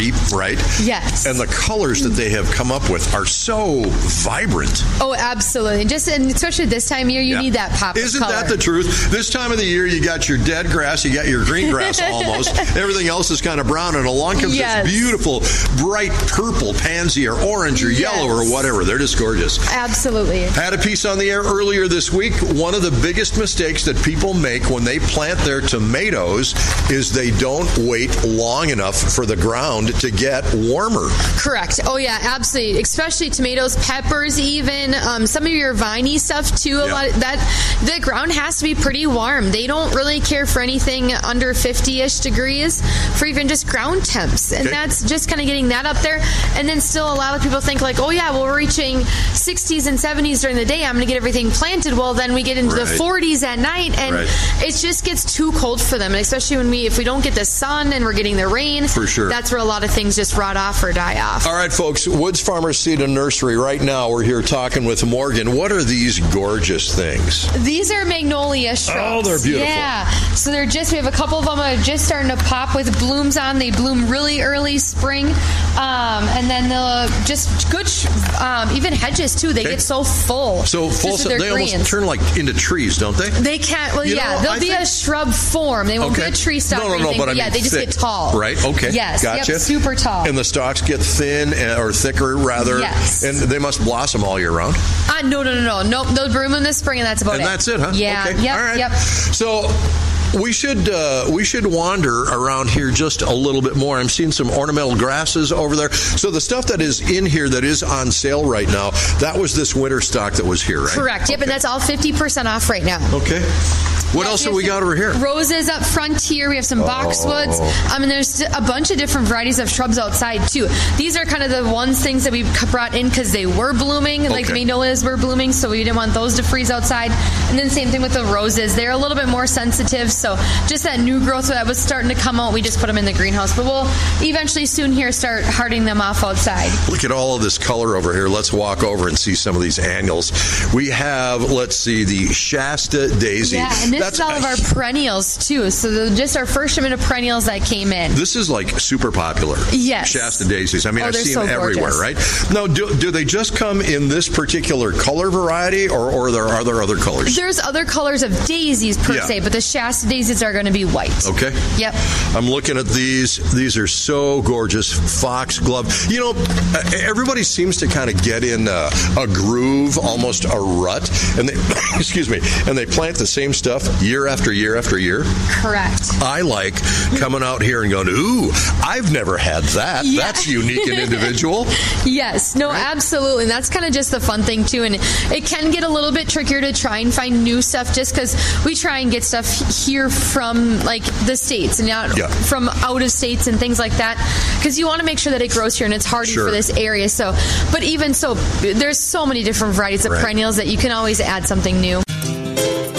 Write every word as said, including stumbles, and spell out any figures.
right? Yes. And the colors that they have come up with are so vibrant. Oh, absolutely. Just and especially this time of year, you yeah. need that pop Isn't of color. that the truth? This time of the year, you got your dead grass, you got your green grass almost. Everything else is kind of brown, and along comes yes. this beautiful, bright purple pansy or orange or yes. yellow or whatever. They're just gorgeous. Absolutely. Had a piece on the air earlier this week. One of the biggest mistakes that people make when they plant their tomatoes is they don't wait long enough for the ground to get warmer. Correct. Oh yeah, absolutely. Especially tomatoes, peppers, even um, some of your viney stuff too. A yeah. lot of that the ground has to be pretty warm. They don't really care for anything under fifty-ish degrees for even just ground temps, and okay. that's just kind of getting that up there. And then still, a lot of people think like, oh yeah, well we're reaching sixties and seventies during the day. I'm going to get everything planted. Well, then we get into right. the forties at night, and right. it just gets too cold for them. And especially when we, if we don't get the sun and we're getting the rain, for sure, that's where a lot of things just rot off or die off. All right, folks, Woods Farmers Seed and Nursery. Right now, we're here talking with Morgan. What are these gorgeous things? These are magnolia shrubs. Oh, they're beautiful. Yeah. So they're just, we have a couple of them that are just starting to pop with blooms on. They bloom really early spring. Um, and then they'll just good, um, even hedges too. They okay. get so full. So full, so they greens. almost turn like into trees, don't they? They can't, well, you yeah, know, they'll I be think... a shrub form. They won't okay. be a tree stock no, no, or anything, no, but, but I mean yeah, they just thick. get tall. Right, okay. Yes, gotcha. Yep, super tall. And the stalks get thin or thicker, rather. Yes. And they must blossom all year round? Uh, no, no, no, no. Nope, they'll bloom in the spring, and that's about and it. And that's it, huh? Yeah, okay. yep, all right. yep. So... We should uh, we should wander around here just a little bit more. I'm seeing some ornamental grasses over there. So the stuff that is in here that is on sale right now, that was this winter stock that was here, right? Correct. Yep, okay. and that's all fifty percent off right now. Okay. What yeah, else have we got over here? Roses up front here. We have some boxwoods. Oh. I mean, there's a bunch of different varieties of shrubs outside, too. These are kind of the ones things that we brought in because they were blooming, okay. like the magnolias were blooming, so we didn't want those to freeze outside. And then same thing with the roses. They're a little bit more sensitive, so just that new growth that was starting to come out, we just put them in the greenhouse. But we'll eventually soon here start hardening them off outside. Look at all of this color over here. Let's walk over and see some of these annuals. We have, let's see, the Shasta Daisy. Yeah, and this That's is all of our perennials, too. So they're just our first shipment of perennials that came in. This is like super popular. Yes. Shasta Daisies. I mean, oh, I see so them everywhere, gorgeous. right? Now, do, do they just come in this particular color variety, or, or there are there other colors? There's other colors of daisies, per yeah. se, but the Shasta Daisies are going to be white. Okay. Yep. I'm looking at these. These are so gorgeous. Foxglove. You know, everybody seems to kind of get in a, a groove, almost a rut, and they, excuse me, and they plant the same stuff year after year after year. Correct. I like coming out here and going, ooh, I've never had that. Yeah. That's unique and individual. Yes. No, right? Absolutely. And that's kind of just the fun thing, too. And it can get a little bit trickier to try and find new stuff just because we try and get stuff here from, like, the States and not yeah. from out of states and things like that, because you want to make sure that it grows here and it's hardy sure. for this area. So, but even so, there's so many different varieties of right. perennials that you can always add something new.